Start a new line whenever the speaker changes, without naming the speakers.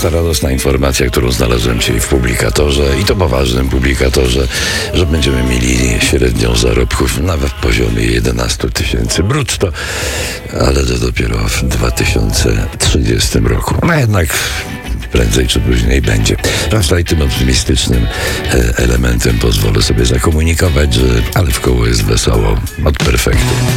ta radosna informacja, którą znalazłem dzisiaj w publikatorze, i to poważnym publikatorze, że będziemy mieli średnią zarobków nawet w poziomie 11 000 brutto, ale to dopiero w 2030 roku. No jednak prędzej czy później będzie. Raczej tym optymistycznym elementem pozwolę sobie zakomunikować, że ale w koło jest wesoło od perfektu.